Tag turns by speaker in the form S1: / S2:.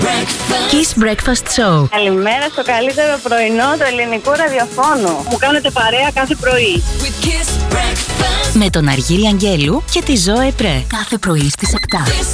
S1: Kiss Breakfast Show.
S2: Καλημέρα στο καλύτερο πρωινό του ελληνικού ραδιοφώνου. Μου κάνετε παρέα κάθε πρωί.
S1: Με τον Αργύρι Αγγέλου και τη Ζωέ Πρέ. Κάθε πρωί στις 7.